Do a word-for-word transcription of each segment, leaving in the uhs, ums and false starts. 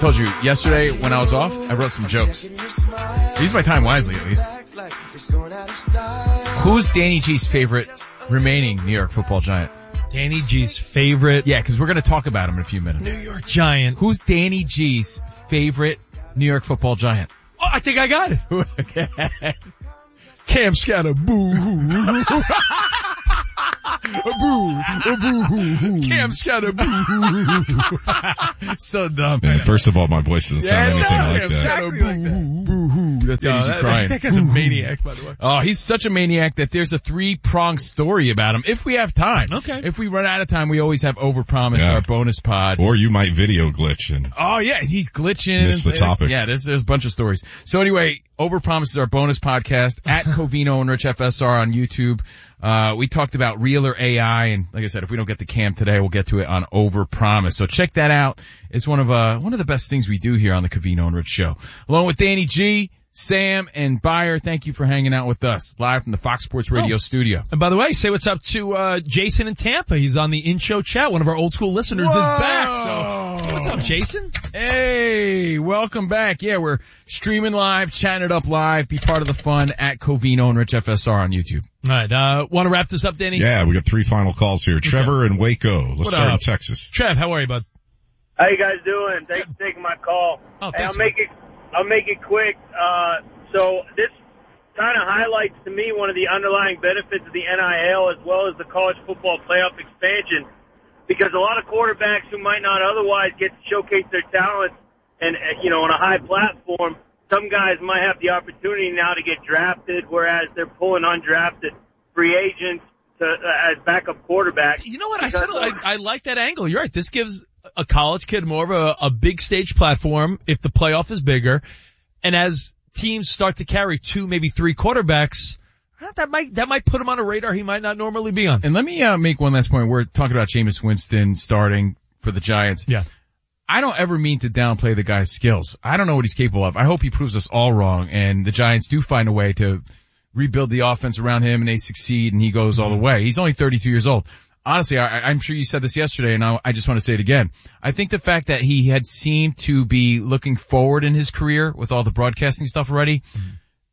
told you, yesterday when I was off, I wrote some jokes. I used my time wisely, at least. Who's Danny G's favorite remaining New York Football Giant? Danny G's favorite? Yeah, because we're going to talk about him in a few minutes. New York Giant. Who's Danny G's favorite New York Football Giant? Oh, I think I got it. Okay. Cam Scatter, boo-hoo. Boo, boo-hoo. Cam Scatter, boo-hoo. So dumb. Man, first of all, my voice doesn't sound Yeah, anything no, like Cam that. Scatter, boo-hoo. Boo-hoo. That's Danny Yo, G that, crying. that guy's a maniac, by the way. Oh, he's such a maniac that there's a three-pronged story about him, if we have time. Okay. If we run out of time, we always have Overpromised, Yeah. our bonus pod. Or you might video glitch and Oh yeah, he's glitching. Missed the topic. Yeah, there's, there's a bunch of stories. So anyway, Overpromised is our bonus podcast at Covino and Rich F S R on YouTube. Uh, we talked about Realer A I, and like I said, if we don't get the Cam today, we'll get to it on Overpromised. So check that out. It's one of, uh, one of the best things we do here on the Covino and Rich show. Along with Danny G, Sam, and Beyer, thank you for hanging out with us live from the Fox Sports Radio Oh. studio. And by the way, say what's up to, uh, Jason in Tampa. He's on the in-show chat. One of our old school listeners Whoa. is back. So, hey, what's up, Jason? Hey, welcome back. Yeah, we're streaming live, chatting it up live. Be part of the fun at Covino and Rich F S R on YouTube. All right, uh, want to wrap this up, Danny? yeah, we got three final calls here. Trevor and Waco. Let's What start up? in Texas. Trev, how are you, bud? How you guys doing? Thanks for taking my call. Oh, Hey, thanks, I'll make it. I'll make it quick. Uh, so this kind of highlights to me one of the underlying benefits of the N I L as well as the college football playoff expansion, because a lot of quarterbacks who might not otherwise get to showcase their talents and, uh, you know, on a high platform, some guys might have the opportunity now to get drafted, whereas they're pulling undrafted free agents to, uh, as backup quarterbacks. You know what? I said I, I like that angle. You're right. This gives a college kid more of a, a big stage platform if the playoff is bigger. And as teams start to carry two, maybe three quarterbacks, that might, that might put him on a radar he might not normally be on. And let me uh, make one last point. We're talking about Jameis Winston starting for the Giants. Yeah. I don't ever mean to downplay the guy's skills. I don't know what he's capable of. I hope he proves us all wrong, and the Giants do find a way to rebuild the offense around him and they succeed and he goes all the way. He's only thirty-two years old. Honestly, I, I'm sure you said this yesterday, and I, I just want to say it again. I think the fact that he had seemed to be looking forward in his career with all the broadcasting stuff already mm-hmm.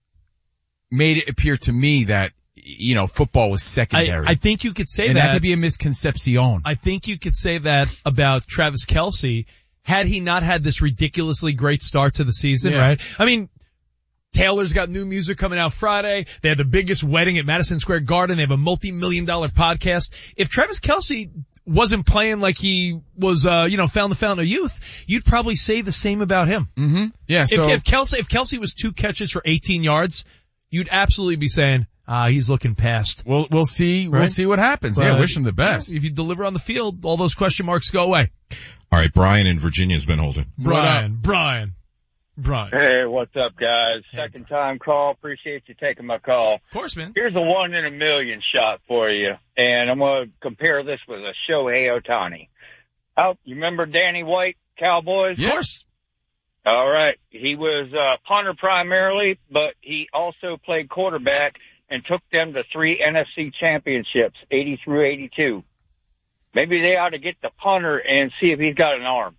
made it appear to me that, you know, football was secondary. I, I think you could say and that. that could be a misconception. I think you could say that about Travis Kelce had he not had this ridiculously great start to the season, yeah. right? I mean, Taylor's got new music coming out Friday. They had the biggest wedding at Madison Square Garden. They have a multi-million dollar podcast. If Travis Kelce wasn't playing like he was, uh, you know, found the fountain of youth, you'd probably say the same about him. Mm-hmm. Yeah. So if, if Kelce, if Kelce was two catches for eighteen yards, you'd absolutely be saying, ah, uh, he's looking past. We'll, we'll see, right? we'll see what happens. But, yeah, wish him the best. If you deliver on the field, all those question marks go away. All right, Brian in Virginia's been holding. Brian, Brian. Brian. Hey, what's up, guys? Second time call. Appreciate you taking my call. Of course, man. Here's a one in a million shot for you, and I'm going to compare this with a Shohei Ohtani. Oh, you remember Danny White, Cowboys? Of course. All right. He was a punter primarily, but he also played quarterback and took them to three N F C championships, eighty through eighty-two. Maybe they ought to get the punter and see if he's got an arm.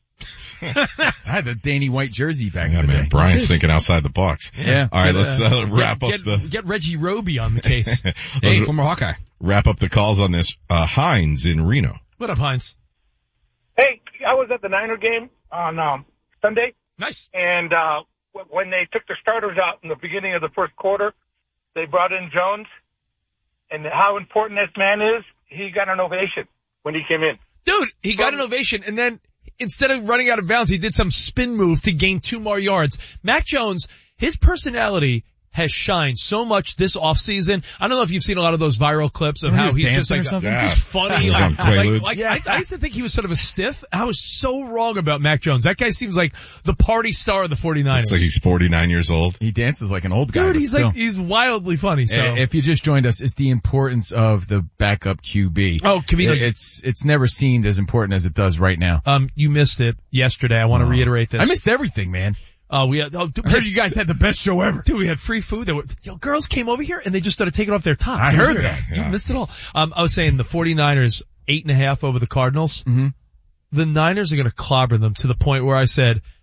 I had the Danny White jersey back yeah, in the man, day. Brian's thinking outside the box. Yeah. All right, let's uh, wrap get, up the. Get Reggie Roby on the case. Hey, former Hawkeye. Wrap up the calls on this. Uh, Hines in Reno. What up, Hines? Hey, I was at the Niner game on um, Sunday. Nice. And uh, w- when they took the starters out in the beginning of the first quarter, they brought in Jones. And how important this man is, he got an ovation when he came in. Dude, he got an ovation, and then instead of running out of bounds, he did some spin move to gain two more yards. Mac Jones, his personality has shined so much this offseason. I don't know if you've seen a lot of those viral clips of he how was he's just dancing like, or something? Yeah. he's funny. He was like, on Quaaludes. like, like Yeah. I, I used to think he was sort of a stiff. I was so wrong about Mac Jones. That guy seems like the party star of the 49ers. Looks like he's forty-nine years old. He dances like an old guy. Dude, but he's still. like, he's wildly funny. So If you just joined us, it's the importance of the backup Q B. Oh, Kavita. It- It's, it's never seemed as important as it does right now. Um, you missed it yesterday. I want to Oh. reiterate this. I missed everything, man. Uh, we had, oh, I heard you guys had the best show ever. Dude, we had free food. There were, yo, girls came over here and they just started taking off their tops. I It was heard weird. that. You Yeah. missed it all. Um, I was saying the 49ers, eight and a half over the Cardinals. Mm-hmm. The Niners are going to clobber them to the point where I said,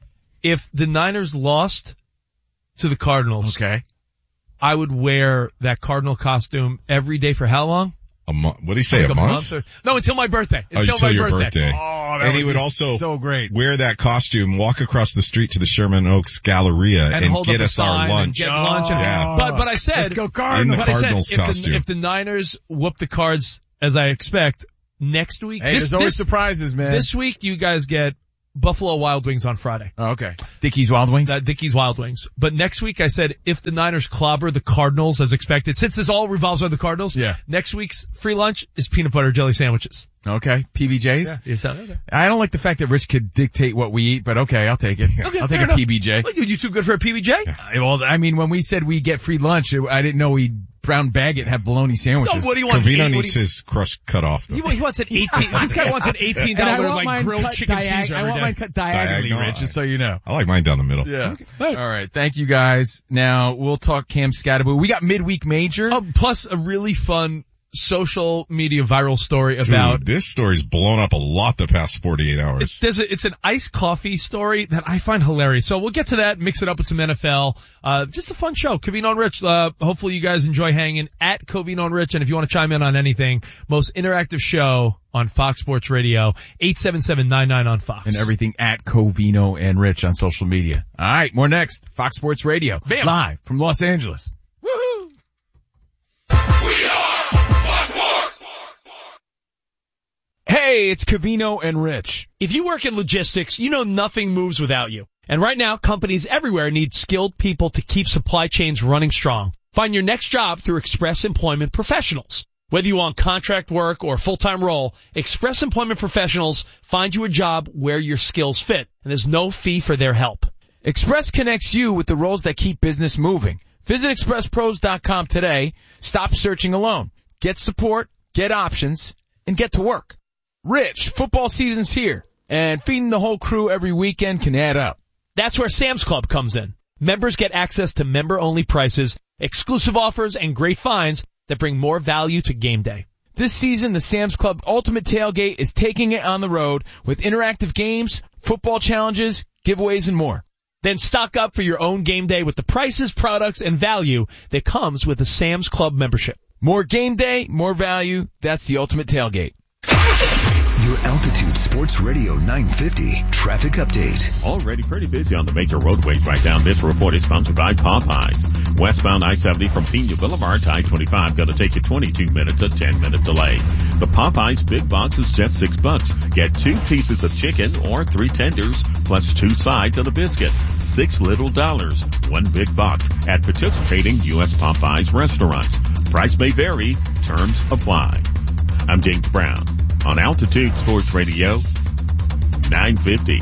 If the Niners lost to the Cardinals, Okay. I would wear that Cardinal costume every day for how long? A month. What did he say? Like a, month? or, no, until my birthday. Oh, Until, until my your birthday. birthday. Oh, that And he would would be also so great. wear that costume, walk across the street to the Sherman Oaks Galleria And, and, hold get up a us our sign and lunch. get lunch. And, Yeah. But, but I said, Let's go In the Cardinals. but I said, Cardinals if the, costume. if the Niners whoop the Cards as I expect next week, Hey, this, there's always this, surprises, man. this week you guys get Buffalo Wild Wings on Friday. Oh, okay. Dickey's Wild Wings? That Dickey's Wild Wings. But next week I said if the Niners clobber the Cardinals as expected, since this all revolves around the Cardinals, Yeah. next week's free lunch is peanut butter jelly sandwiches. Okay. P B Js? Yeah. You sound okay. I don't like the fact that Rich could dictate what we eat, but okay, I'll take it. Okay, I'll take fair a enough. P B J. What, dude, you too good for a P B J? I- Well, I mean, when we said we get free lunch, it- I didn't know we brown bag it and have bologna sandwiches. No, what do you want? Covino Eight- what needs do you- his crust cut off. Though. He, he wants an eighteen. This guy wants an eighteen And I dollar want like mine grilled cut chicken diag- Caesar I every want day. mine cut diagonally, Diagonal. Rich, just so you know. I like mine down the middle. Yeah. All right. Thank you guys. Now we'll talk Cam Scatterbo. We got midweek major. Oh, plus a really fun social media viral story Dude, about. this story's blown up a lot the past forty-eight hours. It's, there's a, it's an iced coffee story that I find hilarious. So we'll get to that, mix it up with some N F L. Uh, just a fun show. Covino and Rich, uh, hopefully you guys enjoy hanging at Covino and Rich. And if you want to chime in on anything, most interactive show on Fox Sports Radio, eight seven seven nine nine on Fox. And everything at Covino and Rich on social media. All right. More next. Fox Sports Radio. Bam. Live from Los Angeles. Woohoo! Hey, it's Covino and Rich. If you work in logistics, you know nothing moves without you. And right now, companies everywhere need skilled people to keep supply chains running strong. Find your next job through Express Employment Professionals. Whether you want contract work or a full-time role, Express Employment Professionals find you a job where your skills fit, and there's no fee for their help. Express connects you with the roles that keep business moving. Visit express pros dot com today. Stop searching alone. Get support, get options, and get to work. Rich, football season's here, and feeding the whole crew every weekend can add up. That's where Sam's Club comes in. Members get access to member-only prices, exclusive offers, and great finds that bring more value to game day. This season, the Sam's Club Ultimate Tailgate is taking it on the road with interactive games, football challenges, giveaways, and more. Then stock up for your own game day with the prices, products, and value that comes with a Sam's Club membership. More game day, more value. That's the Ultimate Tailgate. Your Altitude Sports Radio nine fifty traffic update. Already pretty busy on the major roadways right now. This report is sponsored by Popeyes. Westbound I seventy from Pena Boulevard to I twenty-five going to take you twenty-two minutes, a ten minute delay. The Popeyes Big Box is just six bucks. Get two pieces of chicken or three tenders plus two sides of the biscuit. Six little dollars. One big box at participating U S Popeyes restaurants. Price may vary. Terms apply. I'm James Brown on Altitude Sports Radio nine fifty.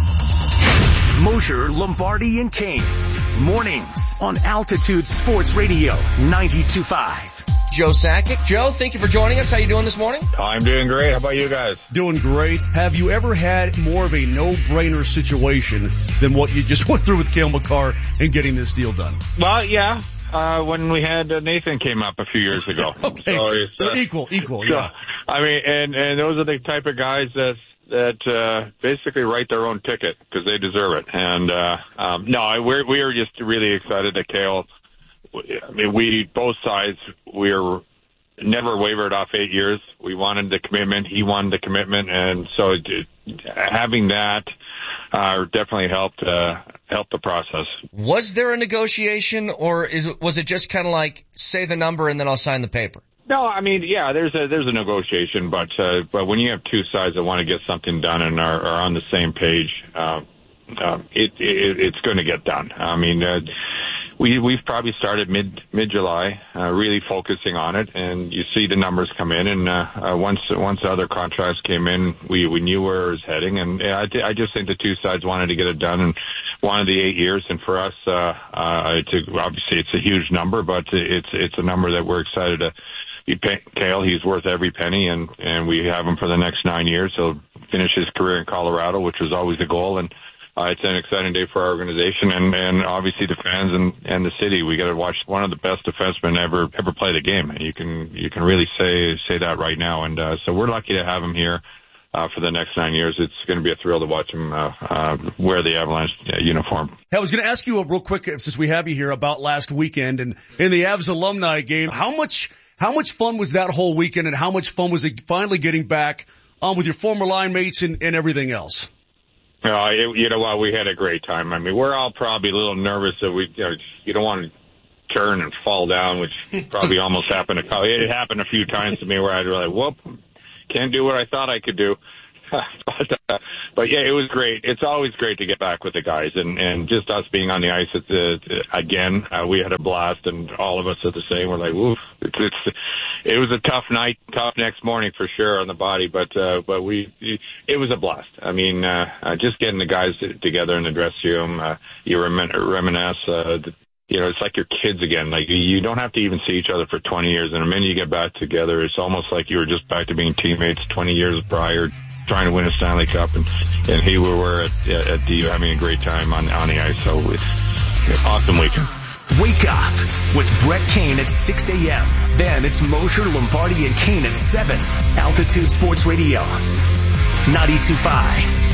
Mosher, Lombardi, and Kane. Mornings on Altitude Sports Radio ninety-two point five. Joe Sakic. Joe, thank you for joining us. How you doing this morning? I'm doing great. How about you guys? Doing great. Have you ever had more of a no-brainer situation than what you just went through with Cale Makar and getting this deal done? Well, yeah. Uh, when we had uh, Nathan came up a few years ago. Okay. So it's, uh, equal, equal, so, yeah. I mean, and, and those are the type of guys that, that, uh, basically write their own ticket because they deserve it. And, uh, um, no, we're, we are just really excited that Cale, I mean, we, both sides, we're never wavered off eight years. We wanted the commitment. He wanted the commitment. And so it, having that, uh, definitely helped, uh, helped the process. Was there a negotiation, or is it, was it just kind of like, say the number and then I'll sign the paper? No, I mean, yeah, there's a there's a negotiation, but uh, but when you have two sides that want to get something done and are, are on the same page, uh, uh, it, it it's going to get done. I mean, uh, we we've probably started mid mid July, uh, really focusing on it, and you see the numbers come in, and uh, uh, once once the other contracts came in, we we knew where it was heading, and I I just think the two sides wanted to get it done and wanted the eight years, and for us, uh, uh, it's a, obviously it's a huge number, but it's it's a number that we're excited to. Cale, he's worth every penny, and, and we have him for the next nine years. He'll finish his career in Colorado, which was always the goal, and uh, it's an exciting day for our organization and, and obviously the fans and, and the city. We got to watch one of the best defensemen ever ever play the game. You can you can really say say that right now, and uh, so we're lucky to have him here. uh, for the next nine years. It's going to be a thrill to watch him uh, uh, wear the Avalanche uh, uniform. Hey, I was going to ask you a real quick, since we have you here, about last weekend and in the Avs alumni game. How much how much fun was that whole weekend, and how much fun was it finally getting back um, with your former line mates and, and everything else? Uh, it, you know what? We had a great time. I mean, we're all probably a little nervous that we, you know, you don't want to turn and fall down, which probably almost happened. A, it happened a few times to me where I'd really, whoop, can't do what I thought I could do. but, uh, but yeah, it was great. It's always great to get back with the guys, and, and just us being on the ice at the, again, uh, we had a blast, and all of us are the same. We're like, woof. It's, it's, it was a tough night, tough next morning for sure on the body, but, uh, but we, it was a blast. I mean, uh, uh just getting the guys together in the dressing room, uh, you remin- reminisce, uh, the, you know, it's like your kids again. Like, you don't have to even see each other for twenty years, and the minute you get back together, it's almost like you were just back to being teammates twenty years prior, trying to win a Stanley Cup, and, and here we were at, at D U having a great time on, on the ice. So it's an awesome weekend. Wake up with Brett Kane at six a.m. Then it's Mosher, Lombardi, and Kane at seven. Altitude Sports Radio, ninety-two point five.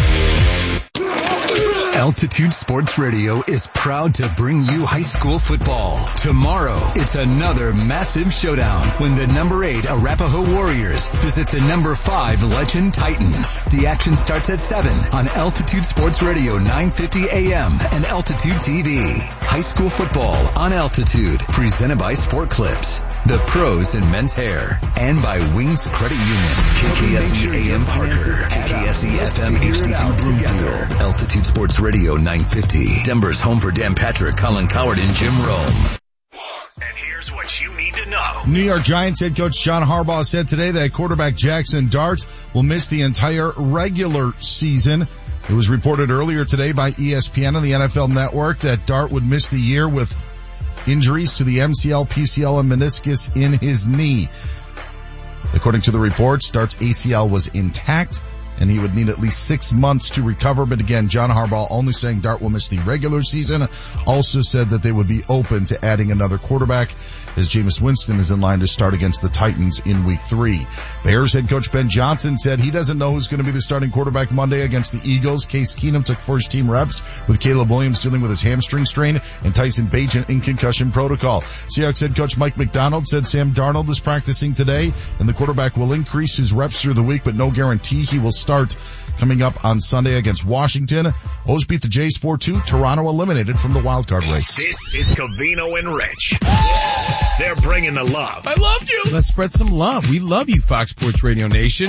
Altitude Sports Radio is proud to bring you high school football. Tomorrow, it's another massive showdown when the number eight Arapahoe Warriors visit the number five Legend Titans. The action starts at seven on Altitude Sports Radio nine fifty A M and Altitude T V. High school football on Altitude, presented by Sport Clips, the pros in men's hair, and by Wings Credit Union. K K S E A M Parker, K K S E F M H D two Broomfield, Altitude Sports Radio nine fifty, Denver's home for Dan Patrick, Colin Coward, and Jim Rome. And here's what you need to know. New York Giants head coach John Harbaugh said today that quarterback Jackson Dart will miss the entire regular season. It was reported earlier today by E S P N and the N F L Network that Dart would miss the year with injuries to the M C L, P C L, and meniscus in his knee. According to the reports, Dart's A C L was intact, and he would need at least six months to recover. But again, John Harbaugh only saying Dart will miss the regular season, also said that they would be open to adding another quarterback, as Jameis Winston is in line to start against the Titans in week three. Bears head coach Ben Johnson said he doesn't know who's going to be the starting quarterback Monday against the Eagles. Case Keenum took first team reps with Caleb Williams dealing with his hamstring strain and Tyson Bagent in concussion protocol. Seahawks head coach Mike McDonald said Sam Darnold is practicing today and the quarterback will increase his reps through the week, but no guarantee he will start coming up on Sunday against Washington. O's beat the Jays four two. Toronto eliminated from the wild card race. This is Covino and Rich. They're bringing the love. I love you. Let's spread some love. We love you, Fox Sports Radio Nation.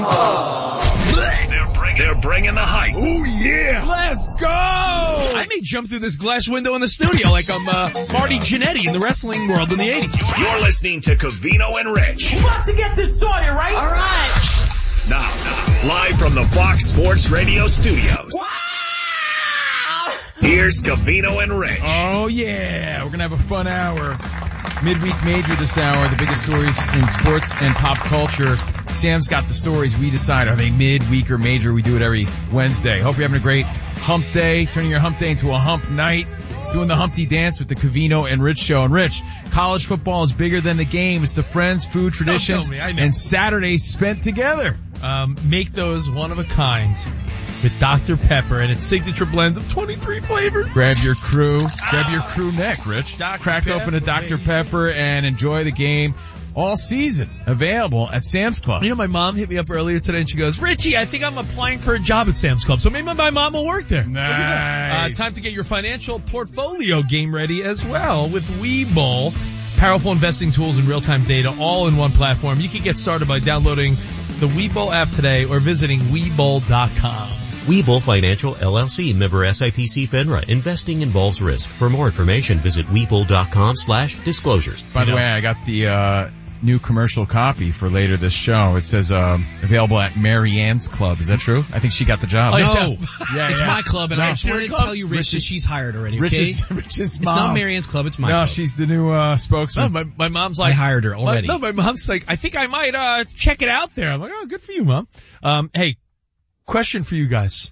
They're bringing, they're bringing the hype. Oh yeah. Let's go. I may jump through this glass window in the studio like I'm uh, Marty Jannetty in the wrestling world in the eighties. You're listening to Covino and Rich. We're about to get this started, right? All right. Now, now, live from the Fox Sports Radio studios. Wow! Here's Covino and Rich. Oh yeah, we're gonna have a fun hour. Midweek Major this hour, the biggest stories in sports and pop culture. Sam's got the stories. We decide, are they mid-week or major? We do it every Wednesday. Hope you're having a great hump day, turning your hump day into a hump night, doing the Humpty Dance with the Covino and Rich show. And Rich, college football is bigger than the game. It's the friends, food, traditions, me, I know. and Saturdays spent together. Um, make those one of a kind with Doctor Pepper and its signature blend of twenty-three flavors. Grab your crew, grab your crew neck, Rich. Doctor Crack Pepper, open a Doctor Pepper and enjoy the game all season. Available at Sam's Club. You know, my mom hit me up earlier today and she goes, Richie, I think I'm applying for a job at Sam's Club. So maybe my mom will work there. Nice. Uh, time to get your financial portfolio game ready as well with Webull. Powerful investing tools and real-time data all in one platform. You can get started by downloading the Webull app today or visiting Webull dot com. Webull Financial L L C, member S I P C FINRA. Investing involves risk. For more information, visit Webull dot com slash disclosures. By the way, I got the uh new commercial copy for later this show. It says um available at Mary Ann's Club. Is that true? I think she got the job. Oh, no. no. Yeah, it's yeah. my club, and no, I just wanted to club? tell you, Rich, that she's hired already, okay? Rich's, Rich's mom. It's not Marianne's club, it's my no, club. No, she's the new uh spokesman. No, my, my mom's like... I hired her already. No, my mom's like, I think I might uh check it out there. I'm like, oh, good for you, Mom. Um, hey, question for you guys.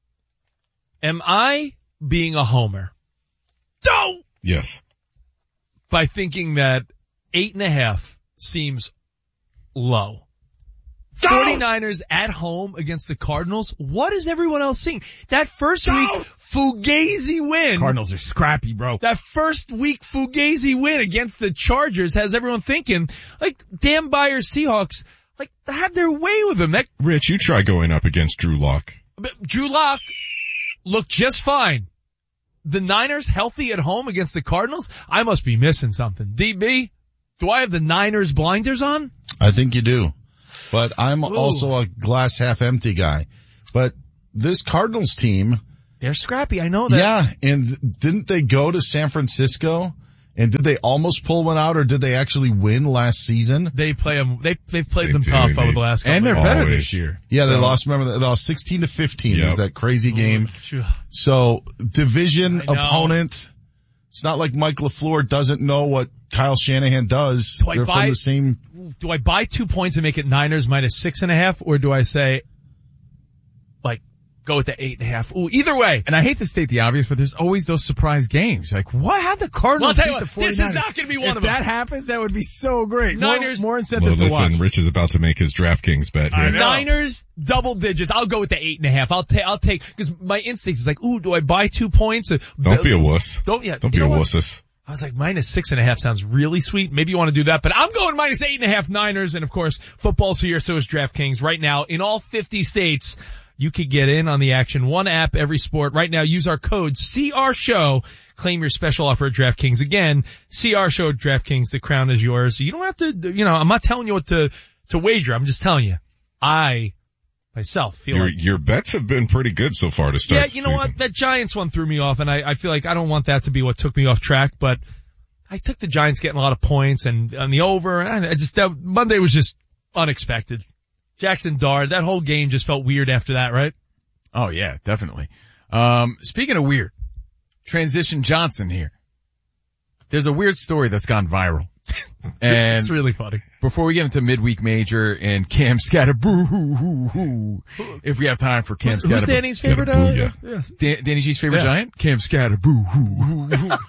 Am I being a homer? No! Yes. By thinking that eight and a half seems low forty-niners at home against the Cardinals. What is everyone else seeing? That first week Fugazi win. Cardinals are scrappy, bro. That first week Fugazi win against the Chargers has everyone thinking, like, Dan Beyer Seahawks, like, had their way with them. That, Rich, you try going up against Drew Lock. Drew Lock looked just fine. The Niners healthy at home against the Cardinals? I must be missing something. D B, do I have the Niners blinders on? I think you do. But I'm Ooh. also a glass half empty guy. But this Cardinals team. They're scrappy, I know that. Yeah, and didn't they go to San Francisco? And did they almost pull one out, or did they actually win last season? They play them. They they've played they them tough they, over the last couple. And they're of better always. this year. Yeah, they so. lost. Remember, they lost sixteen to fifteen. Yep. It was that crazy game. So division opponent. It's not like Mike LaFleur doesn't know what Kyle Shanahan does. Do they're buy, from the same. Do I buy two points and make it Niners minus six and a half, or do I say, like, go with the eight and a half? Ooh, either way. And I hate to state the obvious, but there's always those surprise games. Like, what? How'd the Cardinals well, beat what, the forty-niners? This is not going to be one if of them. If that happens, that would be so great. Niners. More, more incentive well, to listen, watch. Rich is about to make his DraftKings bet here. Niners, double digits. I'll go with the eight and a half. I'll take, I'll take, cause my instinct is like, ooh, do I buy two points? Don't be a wuss. Don't, yeah. Don't be a wusses. I was like, minus six and a half sounds really sweet. Maybe you want to do that, but I'm going minus eight and a half Niners. And of course, football's here, so is DraftKings. Right now, in all fifty states, you could get in on the action. One app, every sport. Right now, use our code C R Show. Claim your special offer at DraftKings. Again, C R Show at DraftKings. The crown is yours. You don't have to, you know, I'm not telling you what to, to wager. I'm just telling you. I, myself, feel your, like. Your bets have been pretty good so far to start Yeah, the you know season. what? That Giants one threw me off, and I, I feel like I don't want that to be what took me off track, but I took the Giants getting a lot of points and on the over, and I just, that Monday was just unexpected. Jackson Dart, that whole game just felt weird after that, right? Oh yeah, definitely. Um, speaking of weird, Transition Johnson here. There's a weird story that's gone viral. And it's really funny. Before we get into midweek major and Cam Scatterboo, if we have time for Cam Scatterboo. Who's Danny's favorite? Uh, yes. Dan- Danny G's favorite yeah. giant? Cam Scatterboo.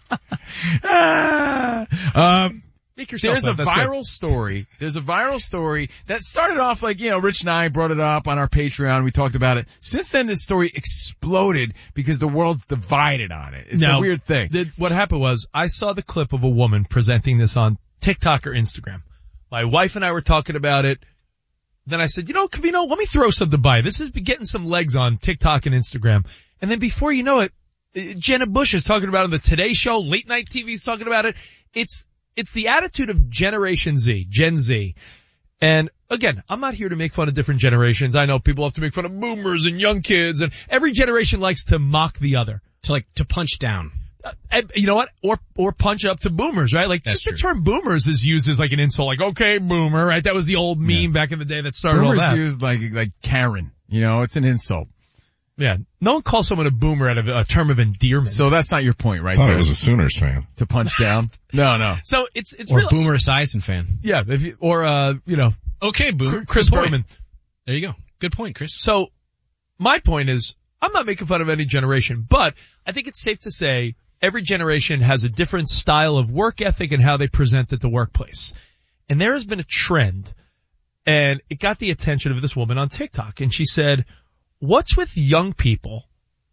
um, Make yourself There's up. a That's viral good. story. There's a viral story that started off like, you know, Rich and I brought it up on our Patreon. We talked about it. Since then, this story exploded because the world's divided on it. It's now, a weird thing. The, what happened was I saw the clip of a woman presenting this on TikTok or Instagram. My wife and I were talking about it. Then I said, you know, Covino, let me throw something by. This is getting some legs on TikTok and Instagram. And then before you know it, Jenna Bush is talking about it on the Today Show. Late night T V is talking about it. It's It's the attitude of Generation Z, Gen Z. And again, I'm not here to make fun of different generations. I know people have to make fun of boomers and young kids, and every generation likes to mock the other. To like, to punch down. Uh, and you know what? Or, or punch up to boomers, right? Like, That's just true. the term boomers is used as like an insult, like, okay, boomer, right? That was the old meme yeah. back in the day that started Boomers all that. used like, like Karen. You know, it's an insult. Yeah. No one calls someone a boomer out of a term of endearment. So that's not your point, right? I thought so it was a Sooners fan. To punch down? No, no. So it's, it's Or real. Boomer Esiason fan. Yeah. If you, or, uh, you know. Okay, Boomer. Chris Berman. There you go. Good point, Chris. So my point is, I'm not making fun of any generation, but I think it's safe to say every generation has a different style of work ethic and how they present at the workplace. And there has been a trend, and it got the attention of this woman on TikTok, and she said, what's with young people,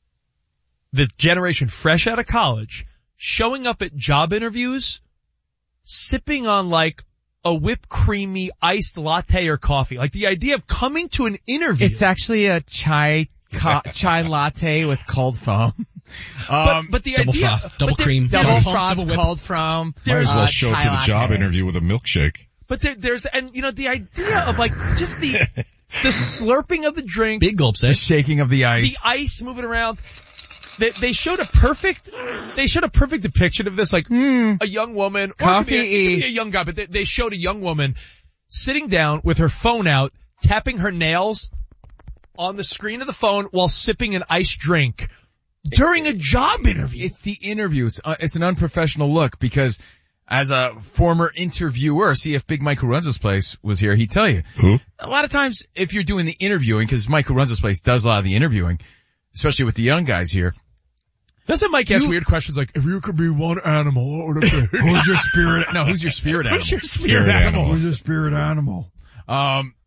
the generation fresh out of college, showing up at job interviews, sipping on like a whipped creamy iced latte or coffee? Like the idea of coming to an interview. It's actually a chai co- chai latte with cold foam. Um, but, but the double idea, froth, double but cream, double double froth, double cold foam. Might as well uh, show up to the latte. job interview with a milkshake. But there, there's, and you know, the idea of like just the the slurping of the drink, big gulps, eh? The shaking of the ice, the ice moving around. They, they showed a perfect, they showed a perfect depiction of this, like mm. a young woman, or coffee, it could, be a, it could be a young guy, but they, they showed a young woman sitting down with her phone out, tapping her nails on the screen of the phone while sipping an iced drink during a job interview. It's the interview. It's, uh, it's an unprofessional look because as a former interviewer, see if Big Mike who runs this place was here, he'd tell you. Who? A lot of times if you're doing the interviewing, because Mike who runs this place does a lot of the interviewing, especially with the young guys here. Doesn't Mike ask you, weird questions like, if you could be one animal, what would it be? Who's your spirit? No, who's your spirit animal? Who's your spirit, spirit animal? animal? Who's your spirit animal? Um,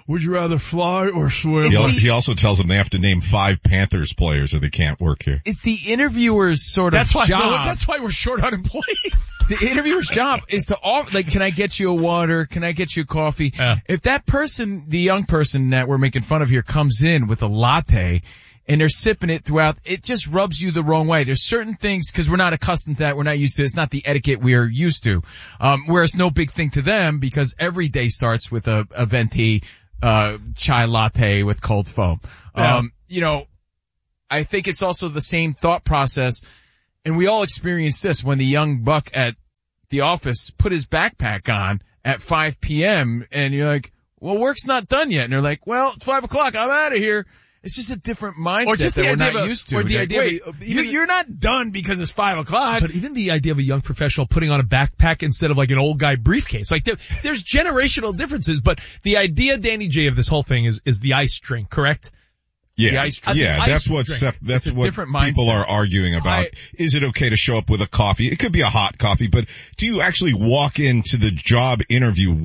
would you rather fly or swim? He, al- he also tells them they have to name five Panthers players or they can't work here. It's the interviewer's sort of That's why, job. that's why we're short on employees. The interviewer's job is to offer, like, can I get you a water? Can I get you a coffee? Yeah. If that person, the young person that we're making fun of here, comes in with a latte and they're sipping it throughout, it just rubs you the wrong way. There's certain things, because we're not accustomed to that, we're not used to it, it's not the etiquette we're used to. Um, where it's no big thing to them because every day starts with a, a venti, uh, chai latte with cold foam. Yeah. Um, you know, I think it's also the same thought process. And we all experienced this when the young buck at the office put his backpack on at five p.m. and you're like, well, work's not done yet. And they're like, well, it's five o'clock. I'm out of here. It's just a different mindset Or just that the we're idea not of a- used to. or the Like, idea wait, of a- you- you're not done because it's five o'clock. But even the idea of a young professional putting on a backpack instead of like an old guy briefcase, like there, there's generational differences, but the idea, Danny J, of this whole thing is, is the ice drink, correct? Yeah, The ice- yeah, the ice that's what drink. sep- that's It's a what different people mindset. are arguing about. I- Is it okay to show up with a coffee? It could be a hot coffee, but do you actually walk into the job interview